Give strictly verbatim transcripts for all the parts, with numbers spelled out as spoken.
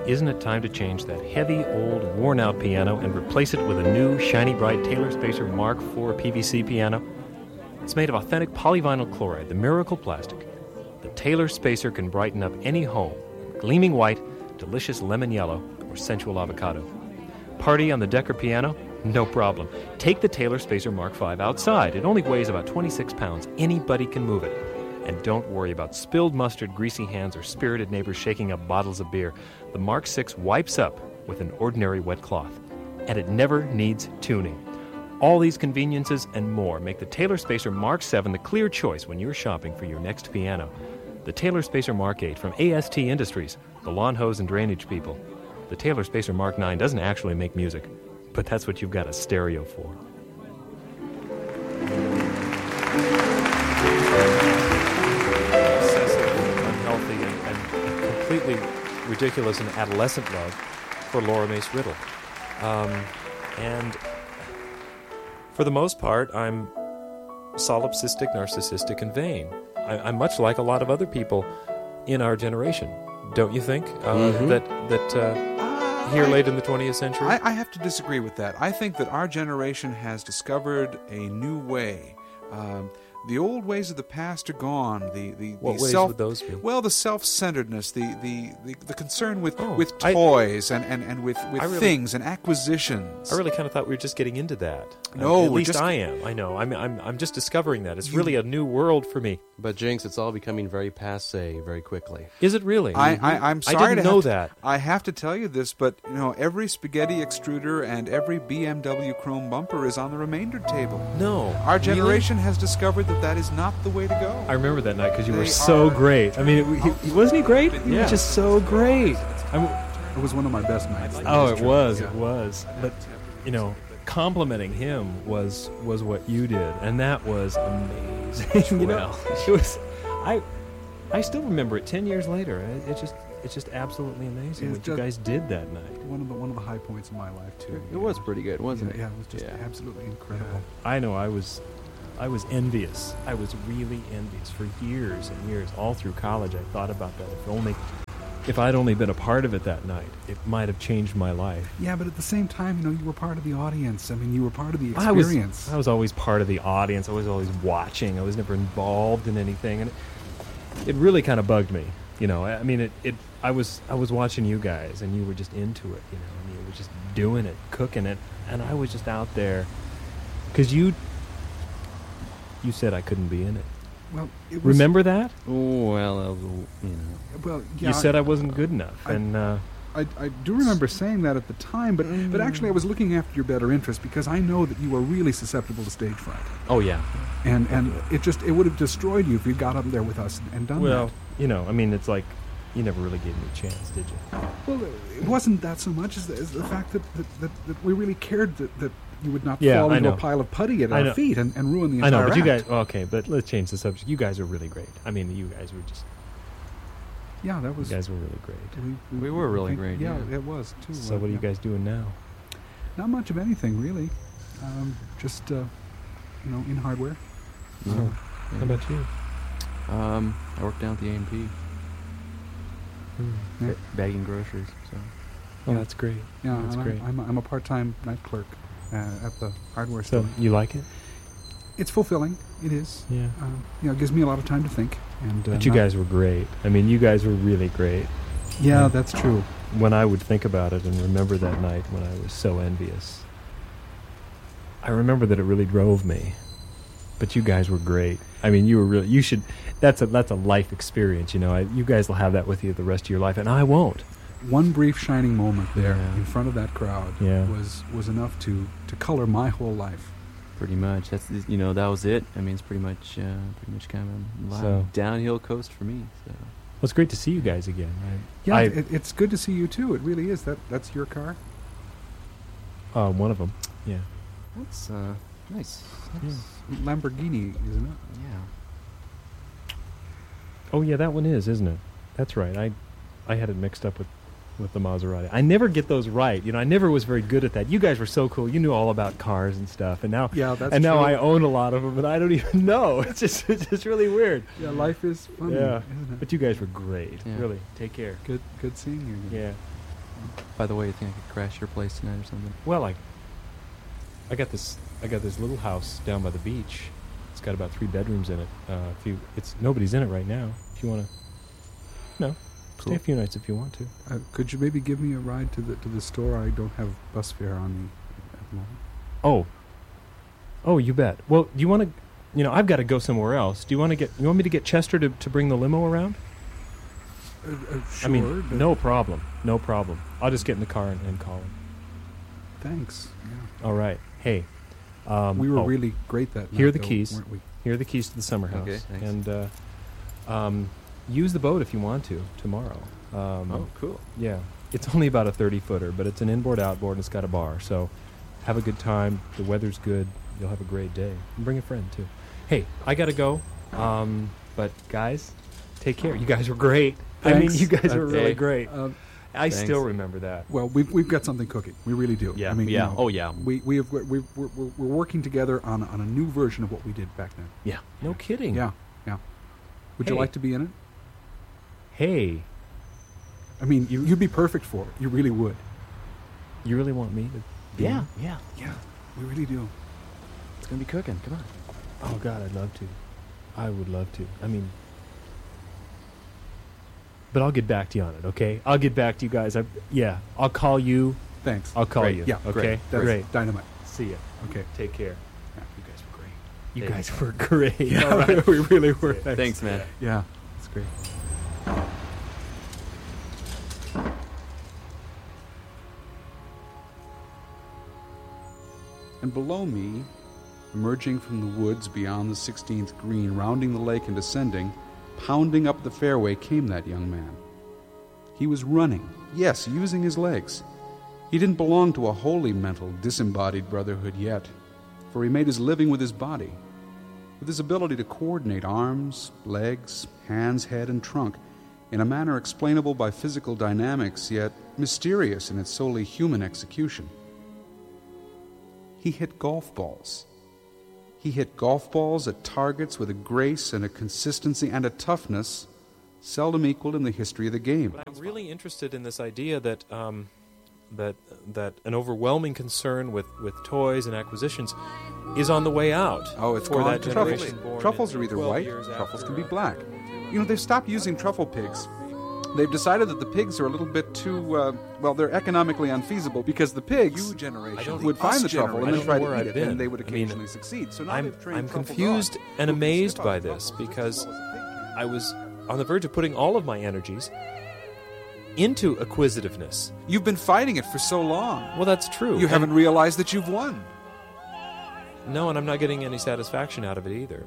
Isn't it time to change that heavy, old, worn-out piano and replace it with a new, shiny, bright Taylor Spacer Mark four P V C piano? It's made of authentic polyvinyl chloride, the miracle plastic. The Taylor Spacer can brighten up any home in gleaming white, delicious lemon yellow, or sensual avocado. Party on the Decker piano? No problem. Take the Taylor Spacer Mark five outside. It only weighs about twenty-six pounds. Anybody can move it. And don't worry about spilled mustard, greasy hands, or spirited neighbors shaking up bottles of beer. The Mark six wipes up with an ordinary wet cloth. And it never needs tuning. All these conveniences and more make the Taylor Spacer Mark seven the clear choice when you're shopping for your next piano. The Taylor Spacer Mark eight from A S T Industries, the lawn hose and drainage people. The Taylor Spacer Mark nine doesn't actually make music, but that's what you've got a stereo for. Unhealthy and, and completely ridiculous and adolescent love for Laura Mace Riddle. Um, and for the most part, I'm solipsistic, narcissistic, and vain. I, I'm much like a lot of other people in our generation, don't you think? Uh, mm-hmm. That that uh, here late in the twentieth century? I, I have to disagree with that. I think that our generation has discovered a new way. Um, the old ways of the past are gone. The the, what the ways self, would those be? Well, the self-centeredness, the the, the, the concern with Oh, with I- toys and, and, and with, with really- things and acquisitions. I really kind of thought we were just getting into that. No, Uh, at we're least just- I am. I know. I'm, I'm, I'm just discovering that. It's You- really a new world for me. But Jinx, it's all becoming very passé very quickly. Is it really? I, I, I'm sorry I didn't to know have to- that. I have to tell you this, but you know, every spaghetti extruder and every B M W chrome bumper is on the remainder table. No. Our Really? generation has discovered that that is not the way to go. I remember that night because you were They so are- great. I mean, it, he, he- wasn't he great? He Yeah. was just so great. I'm, It was one of my best nights. oh, it was. Yeah. It was. But, you know, complimenting him was was what you did, and that was amazing. you know, Well. it was. I I still remember it ten years later. It, it just it's just absolutely amazing It's what you just- guys did that night. One of the one of the high points in my life too. It was pretty good, wasn't yeah, it? Yeah, it was just Yeah. absolutely incredible. I know I was I was envious. I was really envious for years and years. All through college, I thought about that. If only, if I'd only been a part of it that night, it might have changed my life. Yeah, but at the same time, you know, you were part of the audience. I mean, you were part of the I was, experience. I was always part of the audience. I was always watching. I was never involved in anything, and it, it really kind of bugged me. You know, I I mean, it, it. I was I was watching you guys, and you were just into it. You know, and you were just doing it, cooking it, and I was just out there because you. You said I couldn't be in it. well, it was, Remember that? Oh, well, uh, you know. Well, yeah, You said I wasn't good enough, I- and uh, I, I do remember saying that at the time, but but actually, I was looking after your better interest because I know that you were really susceptible to stage fright, oh yeah. and and it just it would have destroyed you if you got up there with us and done Well, that. you know, I mean, it's like you never really gave me a chance, did you? Well, it wasn't that so much as the, as the fact that, that, that, that we really cared that, that you would not Yeah, fall I into know. a pile of putty at I our know. feet and, and ruin the I entire know, but you act. guys. well, Okay, but let's change the subject. You guys are really great. I mean, you guys were just. Yeah, that was. You guys were really great. We, We were really think- great, Yeah, yeah. it was too. So uh, what are you yeah. guys doing now? Not much of anything really. Um, just uh, you know, in hardware. Yeah. Oh, How about you? Um, I worked down at the A M P, Hmm. Yeah. bagging groceries. So Oh, Yeah. that's great. Yeah, that's and great. I, I'm a, I'm a part-time night clerk uh, at the hardware So store. you like it? It's fulfilling. It is. Yeah. Um, you know, it gives me a lot of time to think. And uh, But you not- guys were great. I mean, you guys were really great. Yeah, Yeah. that's true. When I would think about it and remember that night when I was so envious, I remember that it really drove me. But you guys were great. I mean, you were really. You should. That's a that's a life experience. You know, I, you guys will have that with you the rest of your life, and I won't. One brief shining moment there Yeah. in front of that crowd Yeah. was was enough to to color my whole life. pretty much, that's the- you know that was it. I mean, it's pretty much uh, pretty much kind of a So- downhill coast for me. So Well, it's great to see you guys again. I, Yeah, I, it, it's good to see you too. It really is. That that's your car. uh, one of them. Yeah. that's uh, nice. That's- Lamborghini, isn't it? Yeah. Oh yeah, that one is, isn't it? That's right. I, I had it mixed up with, with the Maserati. I never get those right. You know, I never was very good at that. You guys were so cool. You knew all about cars and stuff, and now Yeah, that's and now true. I own a lot of them, and I don't even know. It's just it's just really weird. Yeah, life is funny, Yeah. isn't it? But you guys were great. Yeah. Really. Take care. Good, good seeing you. Again. Yeah. By the way, you think I could crash your place tonight or something? Well, I, I got this. I got this little house down by the beach. It's got about three bedrooms in it. Uh, if you, it's nobody's in it right now. If you want to, no, Cool. stay a few nights if you want to. Uh, could you maybe give me a ride to the to the store? I don't have bus fare on me at the moment. Oh. Oh, you bet. Well, do you want to? You know, I've got to go somewhere else. Do you want to get? You want me to get Chester to, to bring the limo around? Uh, uh, sure. I mean, but- no problem. No problem. I'll just get in the car and, and call him. Thanks. Yeah. All right. Hey. Um, we were oh, really great that night. Here are the though, keys. weren't we? Here are the keys to the summer house. Okay, thanks. And uh, um, use the boat if you want to tomorrow. Um, Oh, cool. Yeah. It's only about a thirty-footer, but it's an inboard, outboard, and it's got a bar. So have a good time. The weather's good. You'll have a great day. And bring a friend, too. Hey, I got to go. Um, but, guys, take care. You guys were great. I mean, Thanks. you guys were Okay. really great. Um, I Thanks. still remember that. well, we've we've got something cooking. We really do. Yeah, I mean, you yeah. know, Oh, yeah. We we have we we're, we're, we're working together on on a new version of what we did back then. Yeah. No kidding. Yeah, yeah. Would you Hey. like to be in it? Hey, I mean, you, you'd be perfect for it. You really would. you really want me to be Yeah, in? yeah. Yeah, we really do. It's gonna be cooking. Come on. Oh, God, I'd love to. I would love to. I mean, but I'll get back to you on it, okay? I'll get back to you guys. I, yeah, I'll call you. Thanks. I'll call Great. you. Yeah, okay? great. That's Great. dynamite. See ya. Okay. Take care. Yeah, you guys were great. You Thank guys you. were great. Yeah, All right. we really were. Thanks, man. Yeah, it's great. And below me, emerging from the woods beyond the sixteenth green, rounding the lake and descending, pounding up the fairway, came that young man. He was running, yes, using his legs. He didn't belong to a wholly mental, disembodied brotherhood yet, for he made his living with his body, with his ability to coordinate arms, legs, hands, head, and trunk in a manner explainable by physical dynamics, yet mysterious in its solely human execution. He hit golf balls. He hit golf balls at targets with a grace and a consistency and a toughness seldom equaled in the history of the game. But I'm really interested in this idea that um, that that an overwhelming concern with, with toys and acquisitions is on the way out. Oh, it's for gone. that Truffles. generation born Truffles in are either twelve white, years truffles after, can be uh, black. You know, they've stopped using truffle pigs. They've decided that the pigs are a little bit too, uh, well, they're economically unfeasible because the pigs You generation I don't- would find us the truffle and generation. then try I don't know to where eat I'd it, been. and they would I mean, occasionally succeed. So now I'm, they've trained I'm truffle confused dogs and who can amazed sniff by out this truffles because as simple as a pig can. I was on the verge of putting all of my energies into acquisitiveness. You've been fighting it for so long. Well, that's true. You And- haven't realized that you've won. No, and I'm not getting any satisfaction out of it either.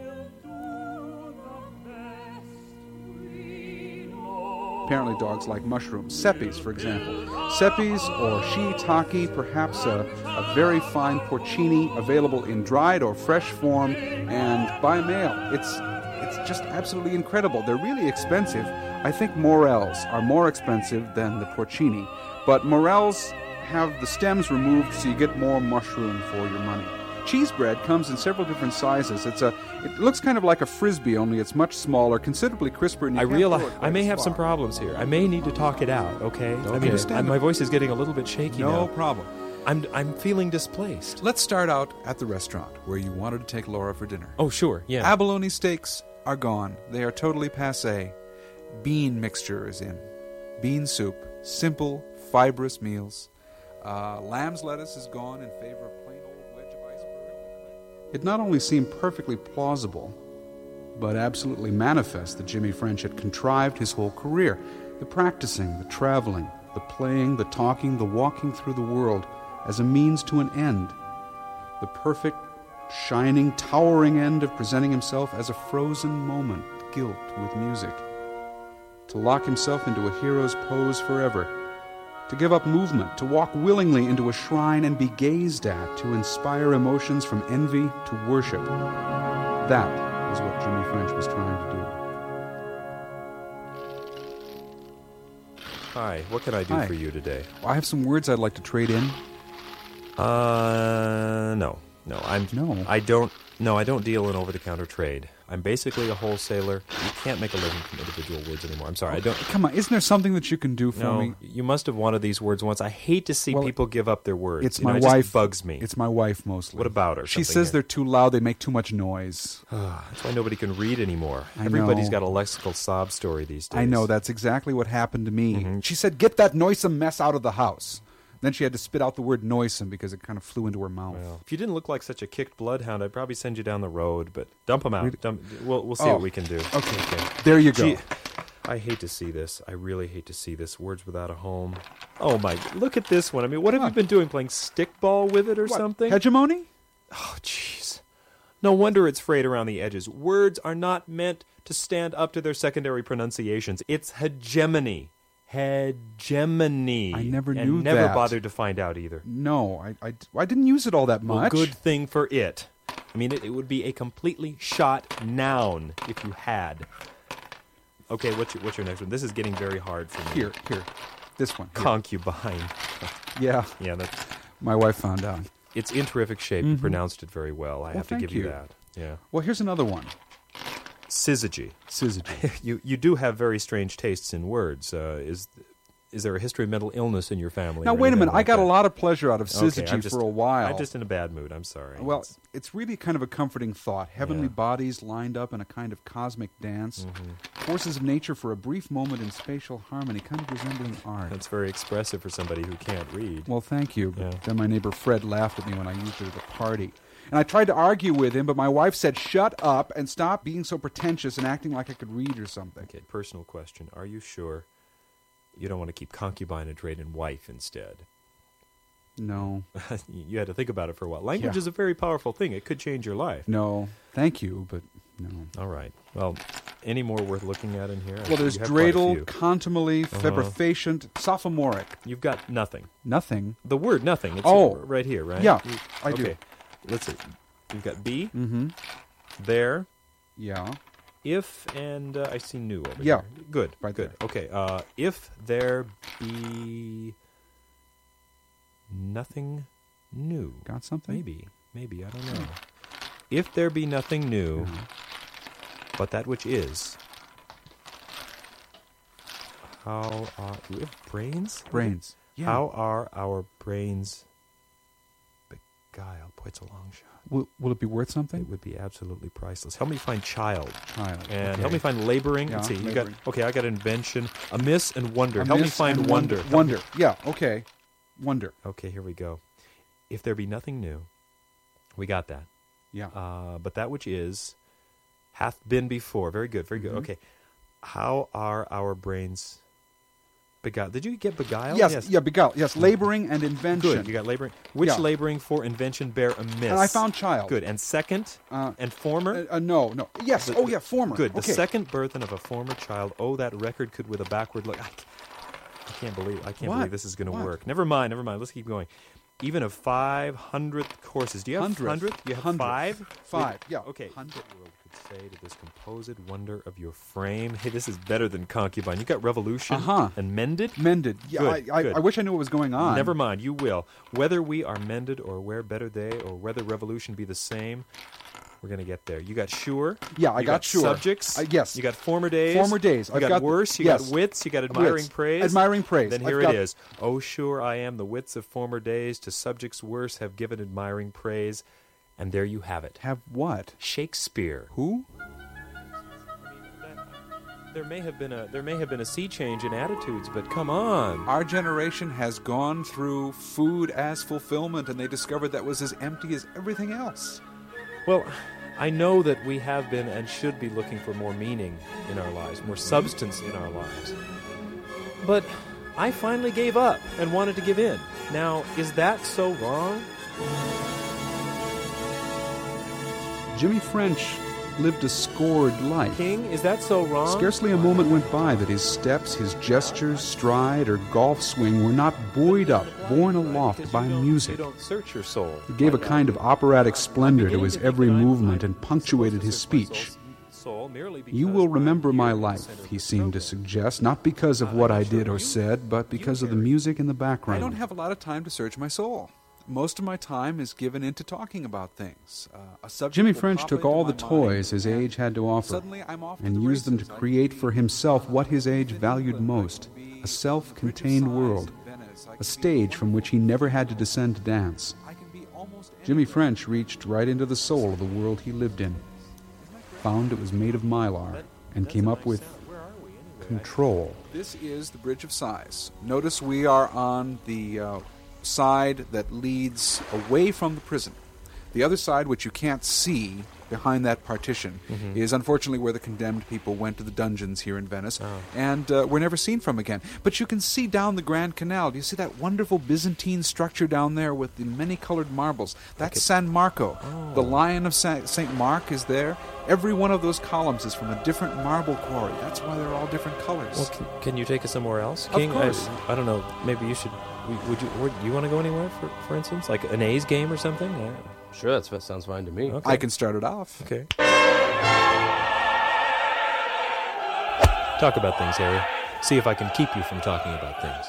Apparently dogs like mushrooms. Seppies, for example. Seppies or shiitake, perhaps a, a very fine porcini available in dried or fresh form and by mail. It's, it's just absolutely incredible. They're really expensive. I think morels are more expensive than the porcini, but morels have the stems removed so you get more mushroom for your money. Cheese bread comes in several different sizes. It's a, it looks kind of like a frisbee, only it's much smaller, considerably crisper. And you I can't realize throw it I quite may as have some far. problems here. I may need to talk it out. Okay. I mean, Understandable. I, my voice is getting a little bit shaky No now. problem. I'm I'm feeling displaced. Let's start out at the restaurant where you wanted to take Laura for dinner. Oh, sure. Yeah. Abalone steaks are gone. They are totally passé. Bean mixture is in. Bean soup. Simple, fibrous meals. Uh, lamb's lettuce is gone in favor of plain old wedge of iceberg. It not only seemed perfectly plausible, but absolutely manifest that Jimmy French had contrived his whole career. The practicing, the traveling, the playing, the talking, the walking through the world as a means to an end. The perfect, shining, towering end of presenting himself as a frozen moment, gilt with music. To lock himself into a hero's pose forever. To give up movement, to walk willingly into a shrine and be gazed at, to inspire emotions from envy to worship. That is what Jimmy French was trying to do. Hi. What can I do Hi. for you today? I have some words I'd like to trade in. Uh, no, no. I'm No. I don't. No, I don't deal in over-the-counter trade. I'm basically a wholesaler. You can't make a living from individual words anymore. I'm sorry, I don't... Come on, isn't there something that you can do for No, me? you must have wanted these words once. I hate to see Well, people give up their words. It's You my know, it wife. just bugs me. It's my wife mostly. What about her? She Something says here. they're too loud. They make too much noise. That's why nobody can read anymore. I Everybody's know. got a lexical sob story these days. I know, that's exactly what happened to me. Mhm. She said, "Get that noisome mess out of the house." Then she had to spit out the word noisome because it kind of flew into her mouth. Well, if you didn't look like such a kicked bloodhound, I'd probably send you down the road. But dump them out. Really? Dump, we'll we'll see Oh, what we can do. okay. There you go. Gee, I hate to see this. I really hate to see this. Words without a home. Oh my! Look at this one. I mean, what have Huh. you been doing? Playing stickball with it or What, something? Hegemony? Oh, jeez. No wonder it's frayed around the edges. Words are not meant to stand up to their secondary pronunciations. It's hegemony. Hegemony. I never and knew never that. bothered to find out either. No, I, I, I didn't use it all that Well, much. good thing for it. I mean, it, it would be a completely shot noun if you had. Okay, what's your, what's your next one? This is getting very hard for me. Here, here. This one. Here. Concubine. Yeah, Yeah, that's, my wife found out. it's in terrific shape. You pronounced it very well. I Well, have to thank give you. you. that. Yeah. Well, here's another one. Syzygy. Syzygy. You you do have very strange tastes in words. Uh, is is there a history of mental illness in your family? Now, or wait a anything minute. I like got that? a lot of pleasure out of Okay, syzygy I'm just- for a while. I'm just in a bad mood. I'm sorry. Well, It's- it's really kind of a comforting thought. Heavenly Yeah. bodies lined up in a kind of cosmic dance. Mm-hmm. Forces of nature for a brief moment in spatial harmony, kind of resembling art. that's very expressive for somebody who can't read. Well, thank you. But Yeah. then my neighbor Fred laughed at me when I used it at a party. And I tried to argue with him, but my wife said, "Shut up and stop being so pretentious and acting like I could read or something." Okay, personal question. Are you sure you don't want to keep concubine and trade in wife instead? No. You had to think about it for a while. Language Yeah. is a very powerful thing. It could change your life. No. Thank you, but no. All right. Well, any more worth looking at in here? I Well, think there's you have quite a dreidel, few. contumely, Uh-huh. febrificient, sophomoric. You've got nothing. Nothing. The word nothing. It's Oh. right here, right? Yeah, You- I do. okay. Let's see. You've got be, Mm-hmm. there, Yeah. if, and uh, I see new over Yeah. here. Good. Right good. there. Okay. Uh, if there be nothing new. Got something? Maybe. Maybe. I don't know. If there be nothing new, Uh-huh. but that which is. How are. Do we have brains? Brains. Yeah. How are our brains beguiled? Boy, it's a long shot. Will, will it be worth something? It would be absolutely priceless. Help me find child. Child. And Okay. help me find laboring. Yeah, Let's see. You got laboring. okay. I got invention, amiss, and wonder. A help me miss find and wonder. Wonder. Help me- Wonder. Yeah. Okay. Wonder. Okay, here we go. If there be nothing new, we got that. Yeah. Uh, but that which is, hath been before. Very good. Very good. Mhm. Okay. How are our brains beguiled? Did you get beguiled? yes, Yeah. Beguile. Yes. Laboring and invention. Good. You got laboring. Which Yeah. laboring for invention bear amiss? And I found child. Good. And second Uh, and former. Uh, uh, no. No. Yes. The- oh yeah. Former. Good. The Okay. second burthen of a former child. Oh, that record could with a backward look. I, I can't believe. I can't What? believe this is going to What? work. Never mind. Never mind. Let's keep going. Even of five hundredth courses. Do you have Hundredth. hundredth? You have Hundredth. five. Five. Wait, Yeah. Okay. Hundred. The world could say to this composed wonder of your frame. Hey, this is better than concubine. You got revolution Uh-huh. and mended. Mended. Yeah. Good, I, I, good. I wish I knew what was going on. Never mind. You will. Whether we are mended or where better they, or whether revolution be the same. We're going to get there. You got sure. Yeah, I you got sure. Subjects. Uh, yes. You got former days. Former days. You I've got, got- worse. You yes. got wits. You got admiring Wits. praise. Admiring praise. Then I've here got- it is. Oh, sure I am. The wits of former days to subjects worse have given admiring praise. And there you have it. Have what? Shakespeare. Who? There may have been a there may have been a sea change in attitudes, but come on. Our generation has gone through food as fulfillment, and they discovered that was as empty as everything else. Well, I know that we have been and should be looking for more meaning in our lives, more substance in our lives. But I finally gave up and wanted to give in. Now, is that so wrong? Jimmy French lived a scored life. King, is that so wrong? Scarcely a moment went by that his steps, his gestures, stride, or golf swing were not buoyed up, borne aloft Because by you don't- music. You don't search your soul. It gave a kind of operatic splendor to his every movement and punctuated his speech. You will remember my life, he seemed to suggest, not because of what I did or said, but because of the music in the I background. don't have a lot of time to search my soul. most of my time is given into talking about things. Uh, a subject Jimmy will French pop took into all my the mind, toys his and age had to offer suddenly I'm off to and the used them to races. I create can for be himself what his in age valued England, I most, can be a self-contained Bridge of world, Sighs in Venice, I a can stage be from which he never had to descend to dance. I can be almost Jimmy anywhere. French reached right into the soul of the world he lived in, found it was made of mylar, and came up with control. This is the Bridge of Sighs. Notice we are on the uh, side that leads away from the prison. The other side, which you can't see behind that partition, Mhm. is unfortunately where the condemned people went to the dungeons here in Venice, Oh. and uh, were never seen from again. But you can see down the Grand Canal. Do you see that wonderful Byzantine structure down there with the many-colored marbles? That's it- San Marco. Oh. The Lion of Sa- Saint Mark is there. Every one of those columns is from a different marble quarry. That's why they're all different colors. Well, can, can you take us somewhere else, Of King? course. I, I don't know. Maybe you should. Would would you? Would you want to go anywhere, for for instance, like an A's game or something? Yeah. Sure, that's, that sounds fine to me. Okay. I can start it off. Okay. Talk about things, Harry. See if I can keep you from talking about things.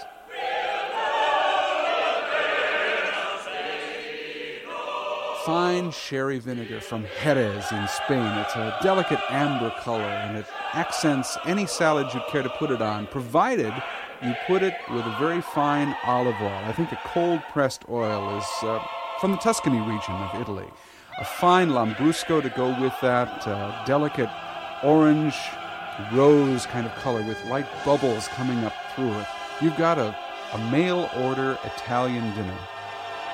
Fine sherry vinegar from Jerez in Spain. It's a delicate amber color, and it accents any salad you'd care to put it on, provided you put it with a very fine olive oil. I think a cold-pressed oil is uh, from the Tuscany region of Italy. A fine Lambrusco to go with that, uh, delicate orange rose kind of color with light bubbles coming up through it. You've got a, a mail-order Italian dinner.